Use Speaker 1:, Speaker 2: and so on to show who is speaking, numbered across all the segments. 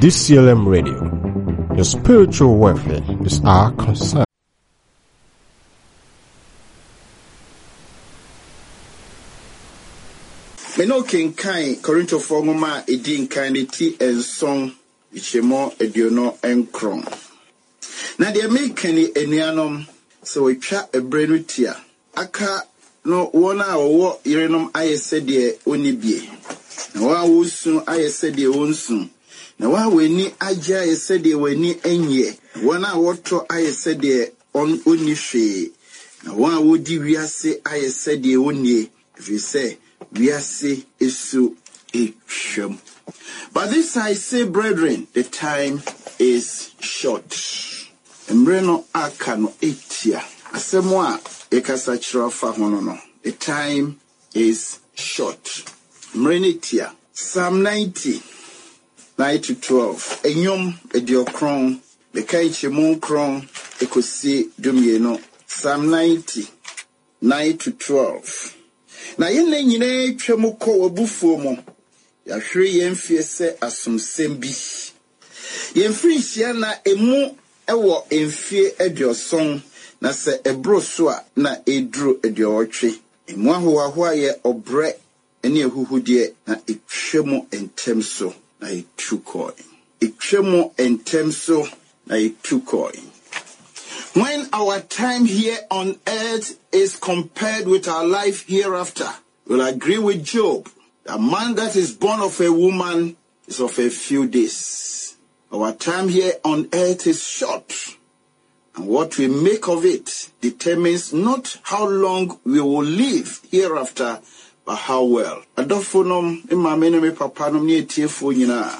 Speaker 1: DCLM Radio. Your spiritual welfare is our concern.
Speaker 2: Meno kenkan Korinto ngoma edin kan ne ti enson ichemo ediono enkron. Na de make ni enuanom so etwa ebrenu tia. Aka no wona wo yerenom ayese de onibie. Na wa wosu ayese de wonsu. Na wa weni agya ayese de weni enye. Wona woto ayese de onihwe. Na wa wodi wiase ayese de onie. If you say we are say isu echum. But this I say, brethren, the time is short. Embreno akano etia. Asemwa ekasa chirafa honono. The time is short. Mrenetia. Psalm 90, 9 to 12. Enyom ediokron. Bekaiche monkron. Ekosi dumieno. Psalm 90, 9 to 12. Na yene nyine twemu ko wabufuo mo ya hwe yemfie se asomsem bi yemfiri hia na emu ewo emfie edioson na se ebro so a na edru ediotwe emu ahoaho aye obre ene ehuhudie na etwemu entem so na etukoi etwemu entem so na etukoi. When our time here on earth is compared with our life hereafter, we'll agree with Job. A man that is born of a woman is of a few days. Our time here on earth is short. And what we make of it determines not how long we will live hereafter, but how well. Adofonom imamene me papanom ni etiefo nyina.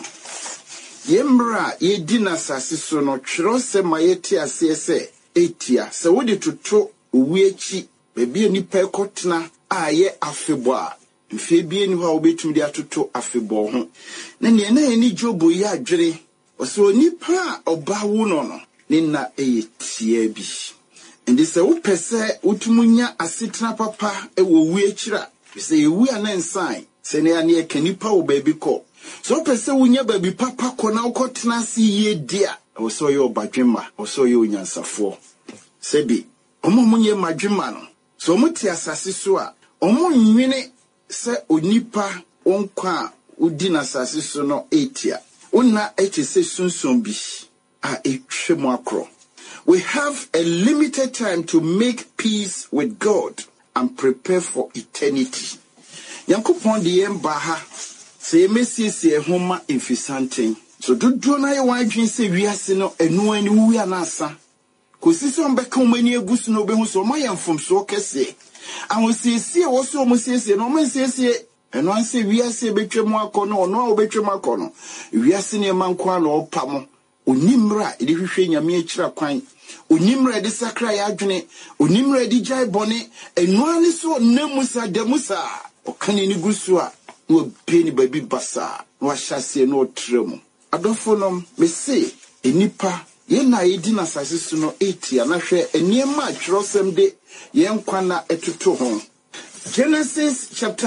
Speaker 2: Yembra yedina sasiso no twero se mayeti asese. Etia se wodi toto owiechi bebie nipa ekotena aye afebo a mfe bie ni ho a obetum de atoto afebo ho na ne na eni Job yi adwere oso nipa oba wo no ne na eyetia bi ndi se wo pese utumunya asetena papa ewo wiechira se ewu anensan se ne ane ekanipa wo baabi ko so pese wunya baabi papa ko na ukotena si ye dia oso yo badwema oso yo nyansafo sebi omomunye madwema no so muti asase so a omunwene se onipa onkwa udi na asase so no etia onna etise sunsun bi a etwemu akro. We have a limited time to make peace with God and prepare for eternity. Yankopon de yemba ha se mesiesie homa infisanten. So do na ye wadwin se wiase no enu ani wu ya na asa. Kosisi on beka omani egusu no be hu so mo yemfom so kese. Awosiesie wo so mo siesie no mo siesie enu an se wiase betwemu akono ono a obetwemu akono. Wiase ne manko na opamo. Onimra edi hwehwe nyame akira kwan. Onimra edi sakra ya adwene. Onimra edi jai bone enu an so namusa demusa. Okane ni gusu a no be ni baby basa. No ahyase no tremu. Adofonom me say enipa ye na yedi na sase no etia na hwe eniema atwerosem de ye nkwa na etuto ho. Genesis chapter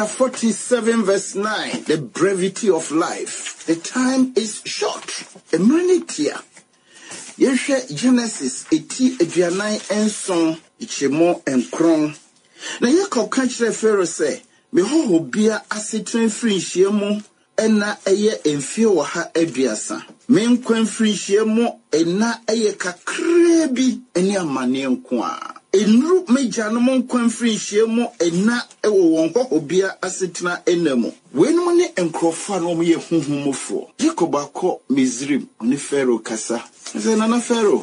Speaker 2: 47 verse 9, the brevity of life. The time is short. Emrenitia. Ye hwe Genesis eti aduanan enson ichemo enkron. Na ye koka kire Pharaoh say, me ho bia asetren firi hyiemu ena eye emfie wo ha aduasa. Me nkwan firi hyiemu ena eye kakra bi eni amane nko a. Enru mejanom nkwan firi hyiemu ena ewo won ho bia asetena enemu. Wenum ne enkrofo no ye huhumofo. Jacob akọ Mizrim oni Pharaoh kasa. Ze na Pharaoh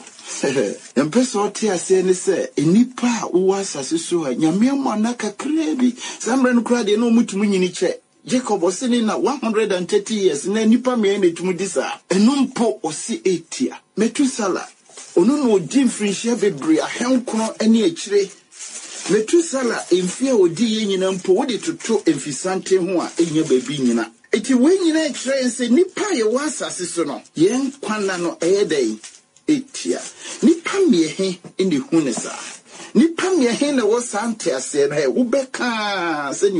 Speaker 2: Empesa oti ase ne se enipa wo asase so a nyame amana kakra bi samre no kra de no mutumu nyini che. Jacob osini na 130 years na nipa me na tumu disa enumpo osi etia Metusala onu no odi mfrinhia bebre ahenkono ene akire Metusala emfie odi ye nyina mpo wodi toto emfisante ho a enya babi nyina eti we nyina akire ense nipa ye wasase so no ye nkwana no eyedai etia nipa mehe ene hunesa nipa mehe na wo sante ase na wo beka se